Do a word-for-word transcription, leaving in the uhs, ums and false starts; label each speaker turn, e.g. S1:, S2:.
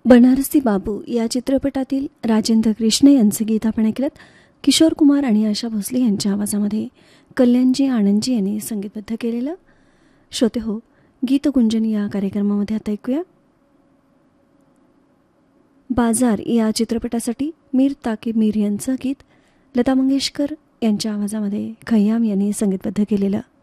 S1: बनारसी बाबू या चित्रपटातील राजेंद्र कृष्ण यांचे गीत आपण ऐकलं. किशोर कुमार आणि आशा भोसले यांच्या आवाजामध्ये कल्याणजी आनंदजी यांनी संगीतबद्ध केलेलं. श्रोते हो, गीतगुंजन या कार्यक्रमामध्ये आता ऐकूया बाजार या चित्रपटासाठी मीर ताकी मीर यांचं गीत लता मंगेशकर यांच्या आवाजामध्ये खय्याम यांनी संगीतबद्ध केलेलं.